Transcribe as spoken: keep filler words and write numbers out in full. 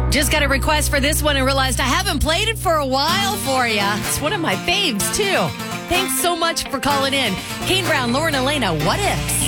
Just got a request for this one and realized I haven't played it for a while for you. It's one of my faves, too. Thanks so much for calling in. Kane Brown, Lauren Elena, What Ifs?